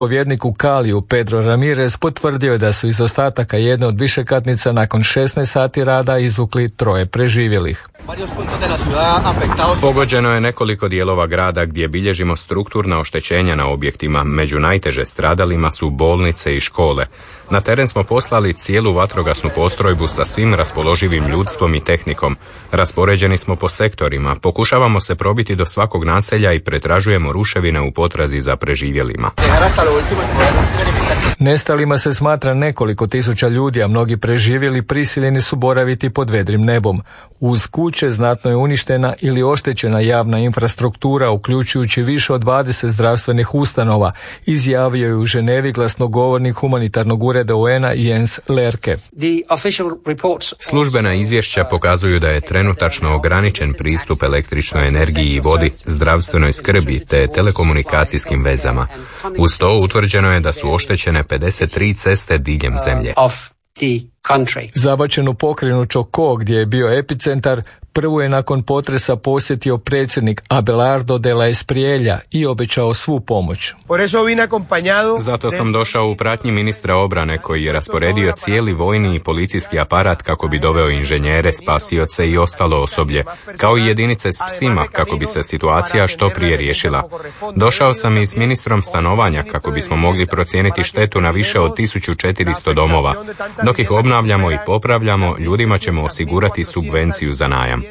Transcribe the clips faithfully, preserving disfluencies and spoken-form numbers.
Povjednik u Kaliju Pedro Ramirez potvrdio je da su iz ostataka jedne od višekatnica nakon šesnaest sati rada izvukli troje preživjelih. Pogođeno je nekoliko dijelova grada gdje bilježimo strukturna oštećenja na objektima. Među najteže stradalima su bolnice i škole. Na teren smo poslali cijelu vatrogasnu postrojbu sa svim raspoloživim ljudstvom i tehnikom. Raspoređeni smo po sektorima, pokušavamo se probiti do svakog naselja i pretražujemo ruševine u potrazi za preživjelima. Nestalima se smatra nekoliko tisuća ljudi, a mnogi preživjeli prisiljeni su boraviti pod vedrim nebom. Uz kuće znatno je uništena ili oštećena javna infrastruktura, uključujući više od dvadeset zdravstvenih ustanova, izjavio je u Ženevi glasnogovornik humanitarnog ureda U N-a Jens Lerke. Službena izvješća pokazuju da je trenutačno ograničen pristup električnoj energiji i vodi, zdravstvenoj skrbi te telekomunikacijskim vezama. Uz to utvrđeno je da su oštećene pedeset tri ceste diljem zemlje. Zabačenu pokrajinu Chocó, gdje je bio epicentar, prvu je nakon potresa posjetio predsjednik Abelardo de la Espriella i obećao svu pomoć. Zato sam došao u pratnji ministra obrane koji je rasporedio cijeli vojni i policijski aparat kako bi doveo inženjere, spasioce i ostalo osoblje, kao i jedinice s psima kako bi se situacija što prije riješila. Došao sam i s ministrom stanovanja kako bismo mogli procijeniti štetu na više od tisuću četiristo domova. Dok ih obnavljamo i popravljamo, ljudima ćemo osigurati subvenciju za najam.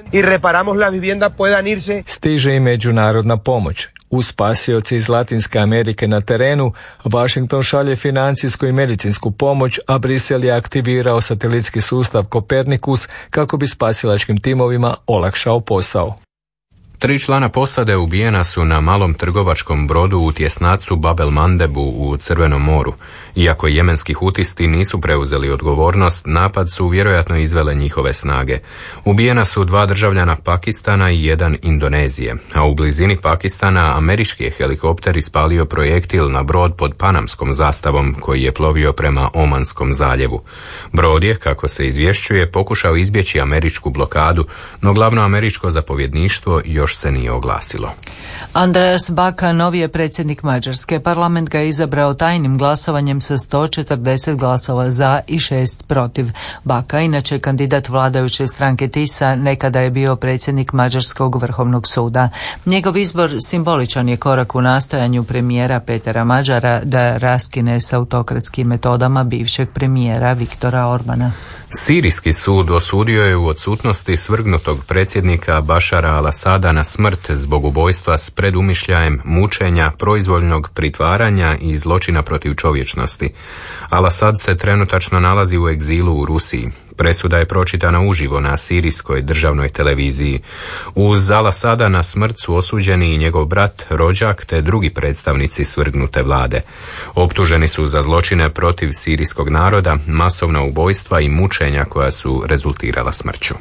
Stiže i međunarodna pomoć. Uz spasioce iz Latinske Amerike na terenu, Washington šalje financijsku i medicinsku pomoć, a Brisel je aktivirao satelitski sustav Kopernikus kako bi spasilačkim timovima olakšao posao. Tri člana posade ubijena su na malom trgovačkom brodu u tjesnacu Bab el Mandebu u Crvenom moru. Iako jemenski hutisti nisu preuzeli odgovornost, napad su vjerojatno izvele njihove snage. Ubijena su dva državljana Pakistana i jedan Indonezije, a u blizini Pakistana američki je helikopter ispalio projektil na brod pod panamskom zastavom koji je plovio prema Omanskom zaljevu. Brod je, kako se izvješćuje, pokušao izbjeći američku blokadu, no glavno američko zapovjedništvo još se nije oglasilo. Andreas Baka, novi je predsjednik Mađarske. Parlament ga je izabrao tajnim glasovanjem sa sto četrdeset glasova za i šest protiv. Baka, inače kandidat vladajuće stranke Tisa, nekada je bio predsjednik Mađarskog vrhovnog suda. Njegov izbor simboličan je korak u nastojanju premijera Petera Mađara da raskine s autokratskim metodama bivšeg premijera Viktora Orbana. Sirijski sud osudio je u odsutnosti svrgnutog predsjednika Bašara al-Asada na smrt zbog ubojstva s predumišljajem, mučenja, proizvoljnog pritvaranja i zločina protiv čovječnosti. Al-Asad se trenutačno nalazi u egzilu u Rusiji. Presuda je pročitana uživo na sirijskoj državnoj televiziji. Uz al-Asada na smrt su osuđeni i njegov brat, rođak te drugi predstavnici svrgnute vlade. Optuženi su za zločine protiv sirijskog naroda, masovna ubojstva i mučenja koja su rezultirala smrću.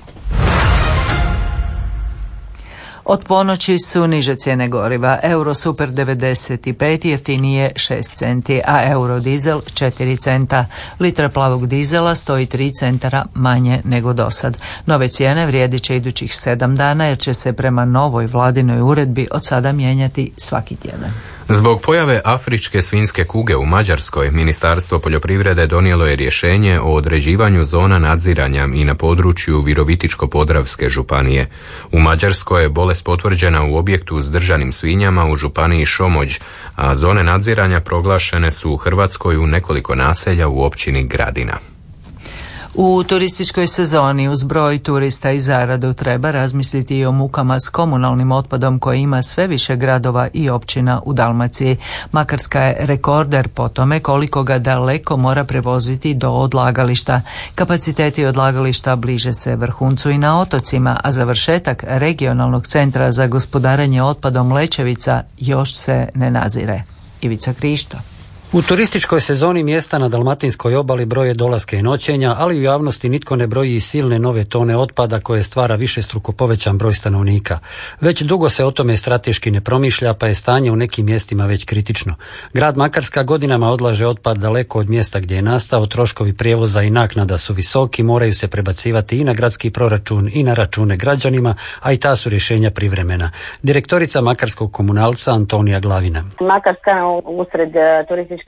Od ponoći su niže cijene goriva. Euro super devedeset pet jeftinije šest centi, a euro dizel četiri centa. Litra plavog dizela stoji tri centara manje nego dosad. Nove cijene vrijedit će idućih sedam dana jer će se prema novoj vladinoj uredbi od sada mijenjati svaki tjedan. Zbog pojave afričke svinjske kuge u Mađarskoj, Ministarstvo poljoprivrede donijelo je rješenje o određivanju zona nadziranja i na području Virovitičko-podravske županije. U Mađarskoj je bolest potvrđena u objektu s držanim svinjama u županiji Šomođ, a zone nadziranja proglašene su u Hrvatskoj u nekoliko naselja u općini Gradina. U turističkoj sezoni uz broj turista i zaradu treba razmisliti i o mukama s komunalnim otpadom koje ima sve više gradova i općina u Dalmaciji. Makarska je rekorder po tome koliko ga daleko mora prevoziti do odlagališta. Kapaciteti odlagališta bliže se vrhuncu i na otocima, a završetak regionalnog centra za gospodarenje otpadom Lečevica još se ne nazire. Ivica Krišto. U turističkoj sezoni mjesta na dalmatinskoj obali broje dolaske i noćenja, ali u javnosti nitko ne broji i silne nove tone otpada koje stvara višestruko povećan broj stanovnika. Već dugo se o tome strateški ne promišlja, pa je stanje u nekim mjestima već kritično. Grad Makarska godinama odlaže otpad daleko od mjesta gdje je nastao, troškovi prijevoza i naknada su visoki, moraju se prebacivati i na gradski proračun i na račune građanima, a i ta su rješenja privremena. Direktorica Makarskog komunalca Antonija Glavina. Makarska usred turističke